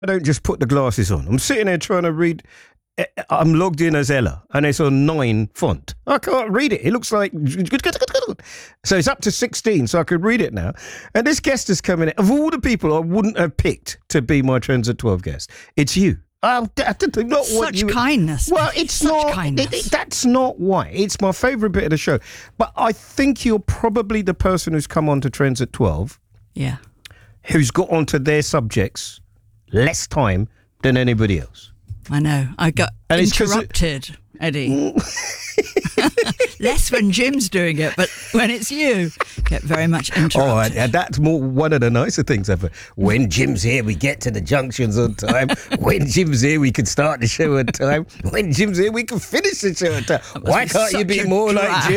I don't just put the glasses on. I'm sitting there trying to read. I'm logged in as Ella, and it's on 9 font. I can't read it. It looks like... So it's up to 16, so I could read it now. And this guest is coming in. Of all the people I wouldn't have picked to be my Trends at 12 guest, it's you. Not what Such kindness. Well, it's Such not. kindness. That's not why. It's my favourite bit of the show. But I think you're probably the person who's come on to Trends at 12. Yeah. Who's got onto their subjects less time than anybody else. I know. I got interrupted, Eddie. Less when Jim's doing it, but when it's you, get very much interrupted. Oh, and that's one of the nicer things ever. When Jim's here, we get to the junctions on time. When Jim's here, we can start the show on time. When Jim's here, we can finish the show on time. Why can't you be more like Jim?